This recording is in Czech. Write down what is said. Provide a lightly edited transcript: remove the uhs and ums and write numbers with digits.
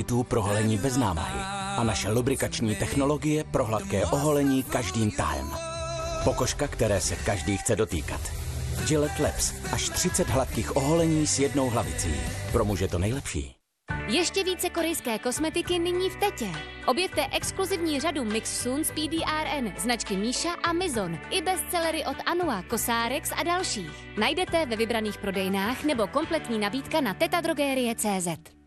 produktů pro holení bez námahy a naše lubrikační technologie pro hladké oholení každým tahem. Pokožka, které se každý chce dotýkat. Gillette Labs. Až 30 hladkých oholení s jednou hlavicí. Pro muže to nejlepší. Ještě více korejské kosmetiky nyní v Tetě. Objevte exkluzivní řadu Mix Sun z PDRN, značky Míša a Mizon, i bestsellery od Anua, Cosrx a dalších. Najdete ve vybraných prodejnách nebo kompletní nabídka na tetadrogerie.cz.